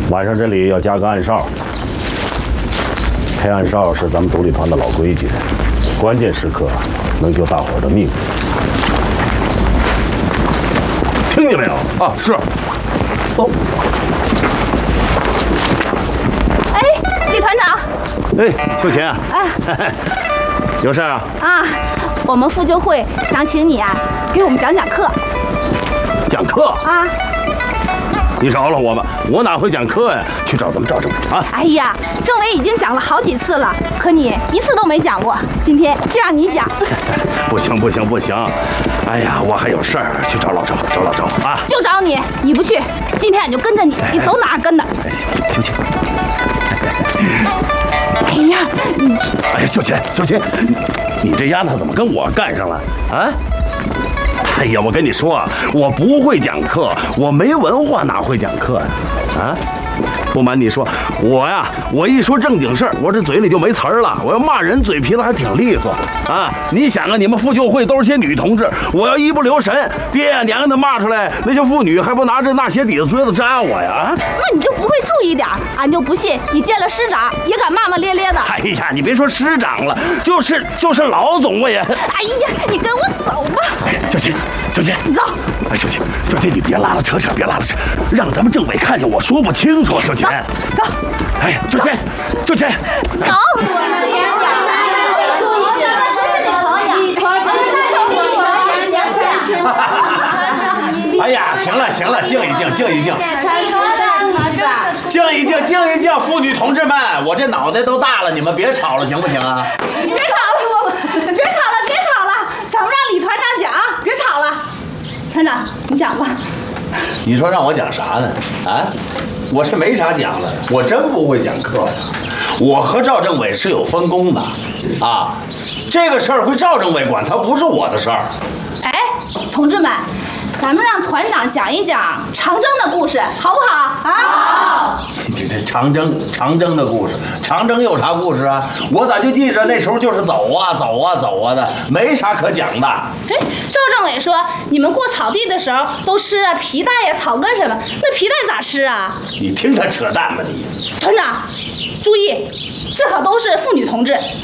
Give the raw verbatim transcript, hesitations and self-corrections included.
晚上这里要加个暗哨，开暗哨是咱们独立团的老规矩，关键时刻能救大伙儿的命。听见没有？ 啊，是。 走。 哎，李团长。 哎，秀琴啊。 哎。 有事啊？ 啊，我们妇救会想请你啊，给我们讲讲课。 讲课？ 啊。 你饶了我吧，我哪会讲课呀？去找咱们赵政委啊！ 哎呀，政委已经讲了好几次了，可你一次都没讲过，今天就让你讲。 不行不行不行！哎呀，我还有事儿，去找老赵，找老赵啊！ 就找你，你不去，今天俺就跟着你，你走哪儿跟哪儿。 哎，秀琴。 哎呀，你…… 哎呀，秀琴秀琴，你这丫头怎么跟我干上了啊？哎呀，我跟你说，我不会讲课，我没文化，哪会讲课呀？啊！不瞒你说，我呀，我一说正经事儿，我这嘴里就没词儿了。我要骂人，嘴皮子还挺利索啊！你想啊，你们妇救会都是些女同志，我要一不留神，爹呀娘的骂出来，那些妇女还不拿着那鞋底子锥子扎我呀？啊！ 那你就不会注意点，俺就不信你见了师长也敢骂骂咧咧的。 哎呀，你别说师长了，就是就是老总我也…… 哎呀，你跟我走吧。 哎，秀琴，秀琴， 你走。 哎，秀琴，秀琴，你别拉拉扯扯，别拉拉扯，让咱们政委看见我说不清楚。秀琴， 走。 哎，秀琴，秀琴， 走。 哎呀，行了行了，静一静，静一静。静一静，静一静，妇女同志们，我这脑袋都大了，你们别吵了，行不行啊？ 别吵了，别吵了，别吵了，咱们让李团长讲，别吵了。团长，你讲吧。 你说让我讲啥呢？啊，我这没啥讲的，我真不会讲课呀。我和赵政委是有分工的，啊，这个事儿归赵政委管，它不是我的事儿。 哎，同志们，咱们让团长讲一讲长征的故事，好不好？啊， 好。这这长征，长征的故事，长征有啥故事啊？我咋就记着那时候就是走啊走啊走啊的，没啥可讲的。 哎，赵政委说你们过草地的时候都吃啊皮带呀、草根什么，那皮带咋吃啊？ 你听他扯淡吧你！ 团长，注意，这可都是妇女同志，